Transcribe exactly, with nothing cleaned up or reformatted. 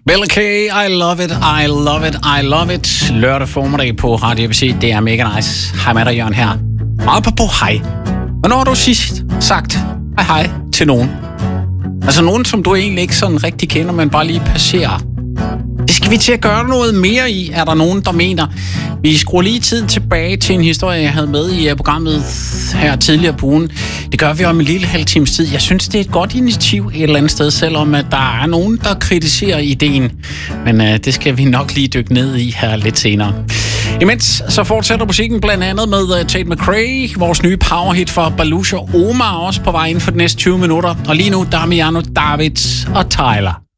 Mel K, I love it, I love it, I love it. Lørdag formiddag på Radio A B C, det er mega nice. Hej med dig, Jørgen her. Meget på på hej. Hvornår har du sidst sagt hej hej til nogen? Altså nogen, som du egentlig ikke sådan rigtig kender, men bare lige passerer. Det skal vi til at gøre noget mere i, er der nogen, der mener. Vi skruer lige tiden tilbage til en historie, jeg havde med i programmet her tidligere på ugen. Det gør vi om en lille halv times tid. Jeg synes, det er et godt initiativ et eller andet sted, selvom at der er nogen, der kritiserer ideen. Men uh, det skal vi nok lige dykke ned i her lidt senere. Imens så fortsætter musikken blandt andet med uh, Tate McRae, vores nye powerhit for Baluch og Omar, også på vej inden for de næste tyve minutter. Og lige nu, Damiano, David og Tyler.